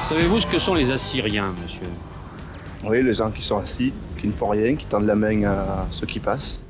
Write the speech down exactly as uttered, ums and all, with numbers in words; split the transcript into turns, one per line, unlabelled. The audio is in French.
Savez-vous ce que sont les Assyriens, monsieur?
Oui, les gens qui sont assis, qui ne font rien, qui tendent la main à ceux qui passent.